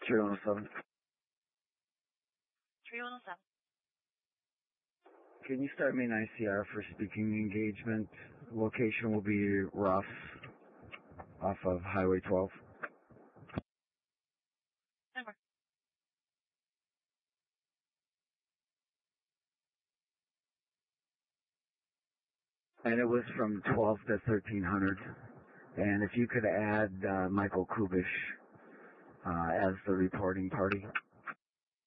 3107. 3107. Can you start me an ICR for speaking engagement? Location will be Ross off of Highway 12. Number. And it was from 12 to 1300. And if you could add Michael Kubish as the reporting party.